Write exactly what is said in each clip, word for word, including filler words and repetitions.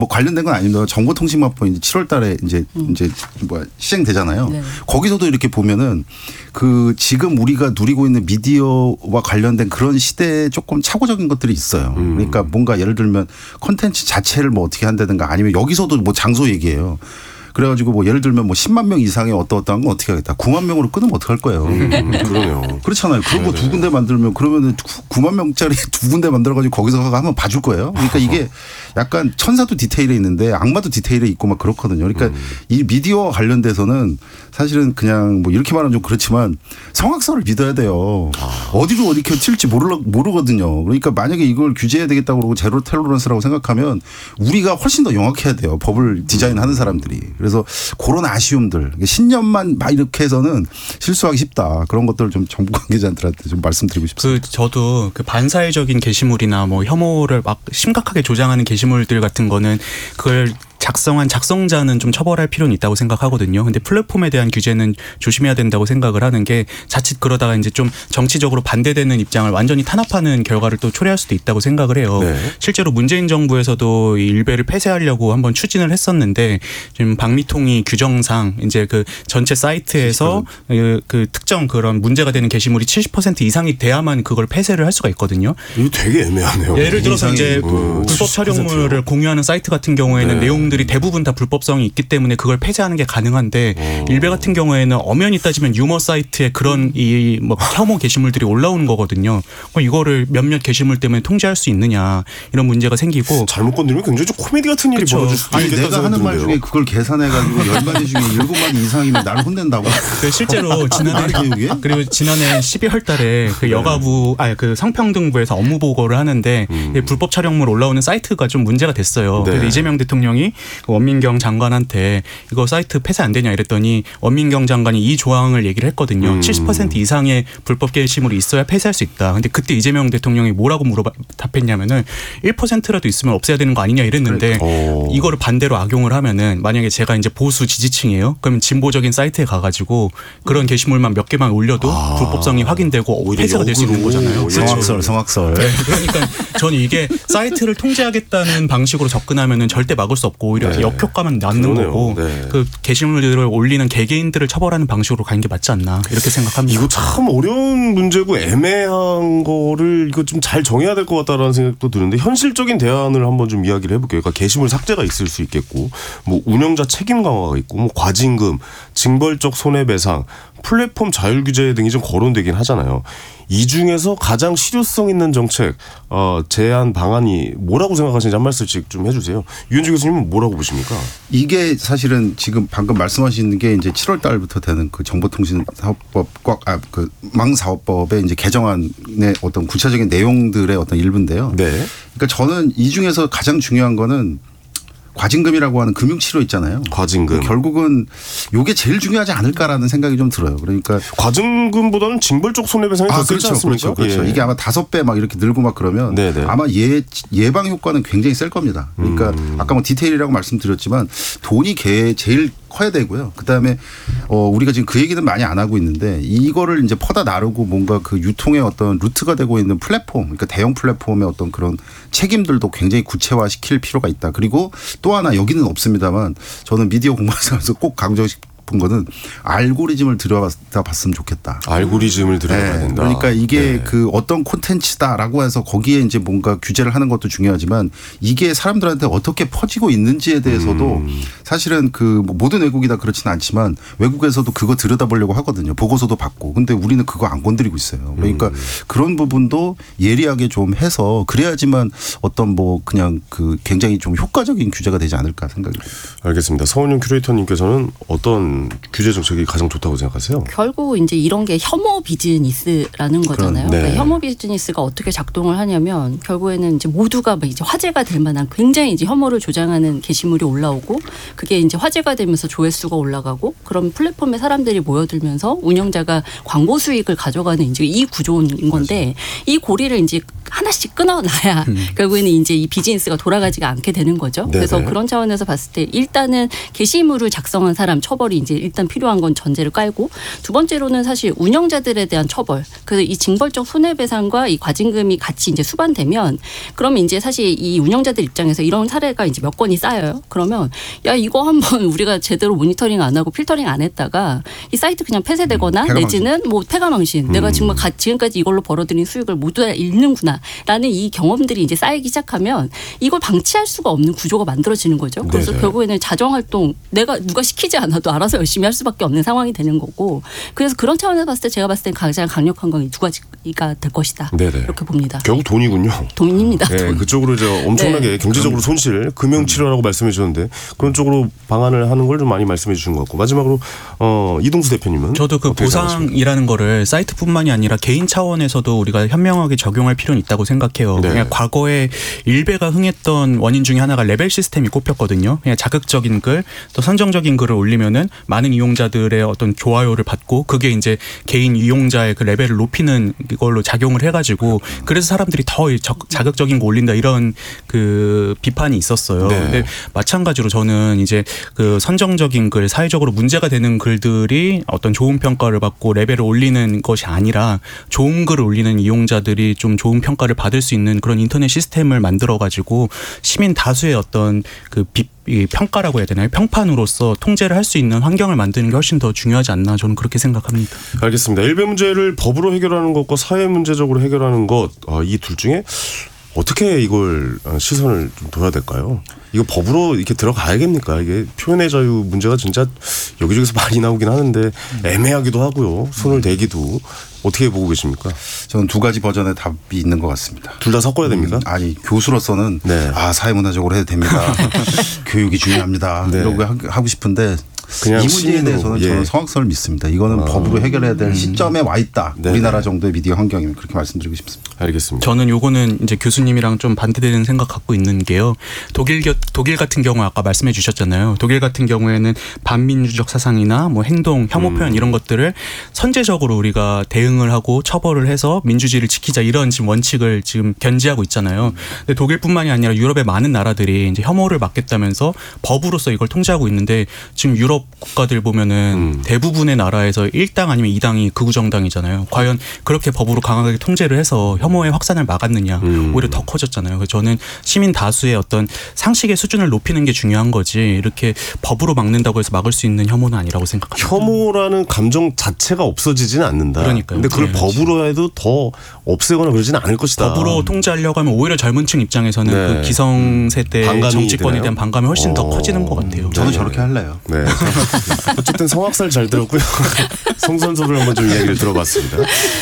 뭐 관련된 건 아닙니다. 정보통신망법 이제 칠월 달에 이제 음. 이제 뭐야 시행되잖아요. 네. 거기서도 이렇게 보면은 그 지금 우리가 누리고 있는 미디어와 관련된 그런 시대에 조금 착오적인 것들이 있어요. 음. 그러니까 뭔가 예를 들면 콘텐츠 자체를 뭐 어떻게 한다든가 아니면 여기서도 뭐 장소 얘기예요. 그래가지고 뭐 예를 들면 뭐 십만 명 이상의 어떠어떠한 건 어떻게 하겠다. 구만 명으로 끊으면 어떡할 거예요. 음, 그러네요. 그렇잖아요. 그런 거 두 군데 만들면 그러면은 구만 명짜리 두 군데 만들어가지고 거기서 하면 봐줄 거예요. 그러니까 이게 약간 천사도 디테일에 있는데 악마도 디테일에 있고 막 그렇거든요. 그러니까 음. 이 미디어와 관련돼서는 사실은 그냥 뭐 이렇게 말하면 좀 그렇지만 성악설을 믿어야 돼요. 아. 어디로 어디 튈지 모르, 모르거든요. 그러니까 만약에 이걸 규제해야 되겠다고 그러고 제로 텔러런스라고 생각하면 우리가 훨씬 더 영악해야 돼요. 법을 디자인하는 사람들이. 그래서 그런 아쉬움들 신념만 막 이렇게 해서는 실수하기 쉽다. 그런 것들을 좀 정부 관계자들한테 좀 말씀드리고 싶습니다. 그 저도 그 반사회적인 게시물이나 뭐 혐오를 막 심각하게 조장하는 게시물들 같은 거는 그걸 작성한 작성자는 좀 처벌할 필요는 있다고 생각하거든요. 근데 플랫폼에 대한 규제는 조심해야 된다고 생각을 하는 게 자칫 그러다가 이제 좀 정치적으로 반대되는 입장을 완전히 탄압하는 결과를 또 초래할 수도 있다고 생각을 해요. 네. 실제로 문재인 정부에서도 이 일베를 폐쇄하려고 한번 추진을 했었는데 지금 방미통위 규정상 이제 그 전체 사이트에서 그, 그 특정 그런 문제가 되는 게시물이 칠십 퍼센트 이상이 돼야만 그걸 폐쇄를 할 수가 있거든요. 이거 되게 애매하네요. 예를 들어서 이제 음, 불법 촬영물을 공유하는 사이트 같은 경우에는 네. 내용 들이 대부분 다 불법성이 있기 때문에 그걸 폐쇄하는 게 가능한데 오. 일베 같은 경우에는 엄연히 따지면 유머 사이트에 그런 이 뭐 혐오 게시물들이 올라오는 거거든요. 그럼 이거를 몇몇 게시물 때문에 통제할 수 있느냐 이런 문제가 생기고 잘못 건드리면 굉장히 좀 코미디 같은 일이 벌어질 수도 아니 내가 하는 말 중에 그걸 계산해가지고 열 마디 중에 일곱 마디 이상이면 나를 혼낸다고. 실제로 지난해 그리고 지난해 십이월 달에 그 여가부 아니 그 성평등부에서 업무 보고를 하는데 음. 불법 촬영물 올라오는 사이트가 좀 문제가 됐어요. 네. 그래서 이재명 대통령이 원민경 장관한테 이거 사이트 폐쇄 안 되냐 이랬더니 원민경 장관이 이 조항을 얘기를 했거든요. 음. 칠십 퍼센트 이상의 불법 게시물이 있어야 폐쇄할 수 있다. 근데 그때 이재명 대통령이 뭐라고 물어 답했냐면은 일 퍼센트라도 있으면 없애야 되는 거 아니냐 이랬는데 오. 이거를 반대로 악용을 하면은 만약에 제가 이제 보수 지지층이에요. 그러면 진보적인 사이트에 가가지고 그런 게시물만 몇 개만 올려도 아. 불법성이 확인되고 폐쇄가 될 수 있는 거잖아요. 성악설, 성악설. 네. 그러니까 저는 이게 사이트를 통제하겠다는 방식으로 접근하면은 절대 막을 수 없고 오히려 네. 역효과만 낳는 그러네요. 거고 네. 그 게시물들을 올리는 개개인들을 처벌하는 방식으로 가는 게 맞지 않나 이렇게 생각합니다. 이거 참 어려운 문제고 애매한 거를 이거 좀 잘 정해야 될 것 같다라는 생각도 드는데 현실적인 대안을 한번 좀 이야기를 해볼게요. 그러니까 게시물 삭제가 있을 수 있겠고 뭐 운영자 책임 강화가 있고 뭐 과징금, 징벌적 손해배상, 플랫폼 자율 규제 등이 좀 거론되긴 하잖아요. 이 중에서 가장 실효성 있는 정책 어, 제안 방안이 뭐라고 생각하시는지 한 말씀씩 좀 해주세요. 유현주 교수님은 뭐라고 보십니까? 이게 사실은 지금 방금 말씀하시는 게 이제 칠월 달부터 되는 그 정보통신사업법과 아, 그 망사업법의 이제 개정안의 어떤 구체적인 내용들의 어떤 일부인데요. 네. 그러니까 저는 이 중에서 가장 중요한 거는 과징금이라고 하는 금융치료 있잖아요. 과징금. 결국은 이게 제일 중요하지 않을까라는 생각이 좀 들어요. 그러니까 과징금보다는 징벌적 손해배상이 더 아, 세지 그렇죠, 않습니까? 그렇죠, 그렇죠. 예. 이게 아마 다섯 배 막 이렇게 늘고 막 그러면 네네. 아마 예, 예방 효과는 굉장히 셀 겁니다. 그러니까 음. 아까 뭐 디테일이라고 말씀드렸지만 돈이 개, 제일 커야 되고요. 그다음에 어 우리가 지금 그 얘기는 많이 안 하고 있는데 이거를 이제 퍼다 나르고 뭔가 그 유통의 어떤 루트가 되고 있는 플랫폼, 그러니까 대형 플랫폼의 어떤 그런 책임들도 굉장히 구체화시킬 필요가 있다. 그리고 또 하나 여기는 없습니다만 저는 미디어 공부하면서 꼭 강조하고 싶은 거는 알고리즘을 들여다 봤으면 좋겠다. 알고리즘을 들여다봐야 네. 된다. 그러니까 이게 네. 그 어떤 콘텐츠다라고 해서 거기에 이제 뭔가 규제를 하는 것도 중요하지만 이게 사람들한테 어떻게 퍼지고 있는지에 대해서도 음. 사실은 그 모든 외국이 다 그렇지는 않지만 외국에서도 그거 들여다보려고 하거든요. 보고서도 받고. 근데 우리는 그거 안 건드리고 있어요. 그러니까 음. 그런 부분도 예리하게 좀 해서 그래야지만 어떤 뭐 그냥 그 굉장히 좀 효과적인 규제가 되지 않을까 생각이 듭니다. 알겠습니다. 서은영 큐레이터님께서는 어떤 규제 정책이 가장 좋다고 생각하세요? 결국 이제 이런 게 혐오 비즈니스라는 거잖아요. 네. 그러니까 혐오 비즈니스가 어떻게 작동을 하냐면 결국에는 이제 모두가 이제 화제가 될 만한 굉장히 이제 혐오를 조장하는 게시물이 올라오고 그게 이제 화제가 되면서 조회수가 올라가고 그럼 플랫폼에 사람들이 모여들면서 운영자가 광고 수익을 가져가는 이제 이 구조인 건데 맞아요. 이 고리를 이제 하나씩 끊어놔야 음. 결국에는 이제 이 비즈니스가 돌아가지가 않게 되는 거죠. 네네. 그래서 그런 차원에서 봤을 때 일단은 게시물을 작성한 사람 처벌이 이제 이제 일단 필요한 건 전제를 깔고 두 번째로는 사실 운영자들에 대한 처벌. 그래서 이 징벌적 손해배상과 이 과징금이 같이 이제 수반되면 그러면 이제 사실 이 운영자들 입장에서 이런 사례가 이제 몇 건이 쌓여요. 그러면 야 이거 한번 우리가 제대로 모니터링 안 하고 필터링 안 했다가 이 사이트 그냥 폐쇄되거나 음, 내지는 뭐 폐가망신. 음. 내가 정말 지금까지 이걸로 벌어들인 수익을 모두 다 잃는구나라는 이 경험들이 이제 쌓이기 시작하면 이걸 방치할 수가 없는 구조가 만들어지는 거죠. 그래서 네네. 결국에는 자정활동 내가 누가 시키지 않아도 알아서 열심히 할 수밖에 없는 상황이 되는 거고 그래서 그런 차원에서 봤을 때 제가 봤을 때 가장 강력한 건 이 두 가지가 될 것이다. 네네. 이렇게 봅니다. 결국 돈이군요. 돈입니다. 네, 돈. 그쪽으로 이제 엄청나게 네. 경제적으로 손실, 금융치료라고 말씀해 주셨는데 그런 쪽으로 방안을 하는 걸 좀 많이 말씀해 주신 것 같고 마지막으로 어, 이동수 대표님은 저도 그 보상이라는 거를 사이트뿐만이 아니라 개인 차원에서도 우리가 현명하게 적용할 필요는 있다고 생각해요. 네. 그냥 과거에 일베가 흥했던 원인 중에 하나가 레벨 시스템이 꼽혔거든요. 그냥 자극적인 글, 또 선정적인 글을 올리면은 많은 이용자들의 어떤 좋아요를 받고 그게 이제 개인 이용자의 그 레벨을 높이는 걸로 작용을 해가지고 그래서 사람들이 더 자극적인 거 올린다 이런 그 비판이 있었어요. 네. 근데 마찬가지로 저는 이제 그 선정적인 글, 사회적으로 문제가 되는 글들이 어떤 좋은 평가를 받고 레벨을 올리는 것이 아니라 좋은 글을 올리는 이용자들이 좀 좋은 평가를 받을 수 있는 그런 인터넷 시스템을 만들어가지고 시민 다수의 어떤 그 비 이 평가라고 해야 되나요? 평판으로서 통제를 할 수 있는 환경을 만드는 게 훨씬 더 중요하지 않나 저는 그렇게 생각합니다. 알겠습니다. 일베 문제를 법으로 해결하는 것과 사회 문제적으로 해결하는 것 이 둘 중에 어떻게 이걸 시선을 좀 둬야 될까요? 이거 법으로 이렇게 들어가야겠습니까? 이게 표현의 자유 문제가 진짜 여기저기서 많이 나오긴 하는데 애매하기도 하고요. 손을 대기도. 어떻게 보고 계십니까? 저는 두 가지 버전의 답이 있는 것 같습니다. 둘 다 섞어야 됩니까? 음, 아니 교수로서는 네. 아 사회문화적으로 해도 됩니다. 교육이 중요합니다. 네. 이러고 하고 싶은데 이 문제에 대해서는 예. 저는 성악설을 믿습니다. 이거는 아. 법으로 해결해야 될 시점에 와 있다. 네네. 우리나라 정도의 미디어 환경이면 그렇게 말씀드리고 싶습니다. 알겠습니다. 저는 요거는 이제 교수님이랑 좀 반대되는 생각 갖고 있는 게요. 독일 독일 같은 경우 아까 말씀해 주셨잖아요. 독일 같은 경우에는 반민주적 사상이나 뭐 행동, 혐오 표현 음. 이런 것들을 선제적으로 우리가 대응을 하고 처벌을 해서 민주주의를 지키자 이런 지금 원칙을 지금 견지하고 있잖아요. 근데 독일뿐만이 아니라 유럽의 많은 나라들이 이제 혐오를 막겠다면서 법으로서 이걸 통제하고 있는데 지금 유럽 국가들 보면은 음. 대부분의 나라에서 일 당 아니면 이 당이 극우 정당이잖아요. 과연 그렇게 법으로 강하게 통제를 해서 혐오의 확산을 막았느냐 음. 오히려 더 커졌잖아요. 그래서 저는 시민 다수의 어떤 상식의 수준을 높이는 게 중요한 거지 이렇게 법으로 막는다고 해서 막을 수 있는 혐오는 아니라고 생각합니다. 혐오라는 감정 자체가 없어지지는 않는다. 그러니까요. 근데 그걸 네. 법으로 해도 더 없애거나 그러지는 않을 것이다. 법으로 통제하려고 하면 오히려 젊은 층 입장에서는 네. 그 기성세대 정치권에 되나요? 대한 반감이 훨씬 어. 더 커지는 것 같아요. 저는 네. 저렇게 할래요. 네. 어쨌든 성악설 잘 들었고요. 성선설을 한번 좀 이야기를 들어봤습니다.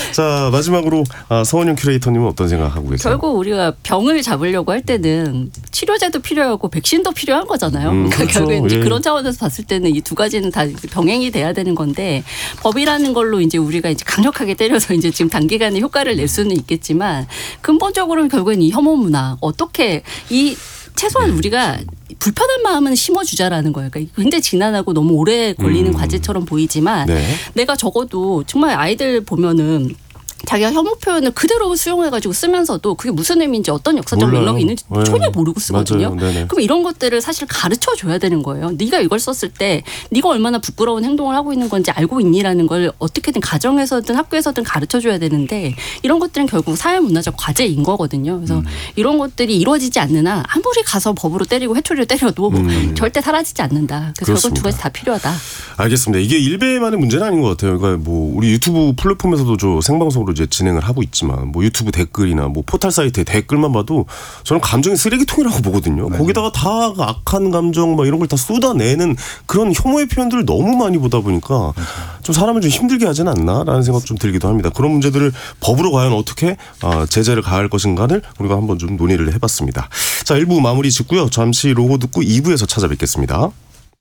자 마지막으로 서원영 큐레이터님은 어떤 생각하고 계세요? 결국 우리가 병을 잡으려고 할 때는 치료제도 필요하고 백신도 필요한 거잖아요. 음, 그러니까 그렇죠. 결국에 이제 예. 그런 차원에서 봤을 때는 이 두 가지는 다 병행이 돼야 되는 건데 법이라는 걸로 이제 우리가 이제 강력하게 때려서 이제 지금 단기간에 효과를 낼 수는 있겠지만 근본적으로는 결국엔 이 혐오 문화 어떻게 이 최소한 네. 우리가 불편한 마음은 심어주자라는 거예요. 그러니까 굉장히 지난하고 너무 오래 걸리는 음. 과제처럼 보이지만 네. 내가 적어도 정말 아이들 보면은 자기가 혐오 표현을 그대로 수용해가지고 쓰면서도 그게 무슨 의미인지 어떤 역사적 맥락이 있는지 네. 전혀 모르고 쓰거든요. 그럼 이런 것들을 사실 가르쳐줘야 되는 거예요. 네가 이걸 썼을 때 네가 얼마나 부끄러운 행동을 하고 있는 건지 알고 있니라는 걸 어떻게든 가정에서든 학교에서든 가르쳐줘야 되는데 이런 것들은 결국 사회문화적 과제인 거거든요. 그래서 음. 이런 것들이 이루어지지 않는 한 아무리 가서 법으로 때리고 회초리를 때려도 음. 절대 사라지지 않는다. 그래서 결국 두 가지 다 필요하다. 알겠습니다. 이게 일베만의 문제는 아닌 것 같아요. 그러니까 뭐 우리 유튜브 플랫폼에서도 저 생방송으로 이제 진행을 하고 있지만 뭐 유튜브 댓글이나 뭐 포털 사이트의 댓글만 봐도 저는 감정의 쓰레기통이라고 보거든요. 맞아요. 거기다가 다 악한 감정 막 이런 걸 다 쏟아내는 그런 혐오의 표현들을 너무 많이 보다 보니까 맞아요. 좀 사람을 좀 힘들게 하진 않나라는 생각 좀 들기도 합니다. 그런 문제들을 법으로 과연 어떻게 제재를 가할 것인가를 우리가 한번 좀 논의를 해봤습니다. 자, 일 부 마무리 짓고요. 잠시 로고 듣고 이 부에서 찾아뵙겠습니다.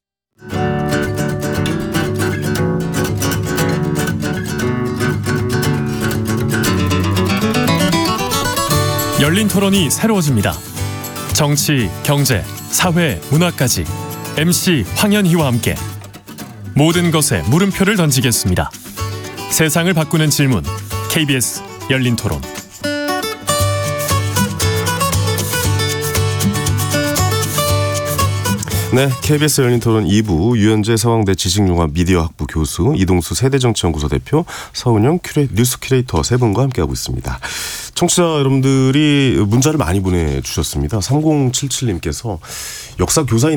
열린 토론이 새로워집니다. 정치, 경제, 사회, 문화까지 엠씨 황현희와 함께 모든 것에 물음표를 던지겠습니다. 세상을 바꾸는 질문 케이비에스 열린 토론. 네, 케이비에스 열린 토론 이 부 유현재 서강대 지식융합 미디어학부 교수, 이동수 세대정치연구소 대표, 서은영 큐레, 뉴스 큐레이터 세 분과 함께하고 있습니다. 청취자 여러분들이 문자를 많이 보내주셨습니다. 삼공칠칠 님께서 역사 교사인